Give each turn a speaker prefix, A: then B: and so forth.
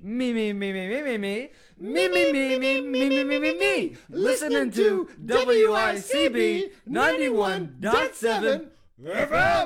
A: Me, me, me, me, me, me, me. Me, me, me, me, me, me, me, me, me. Listening to WICB 91.7 FM.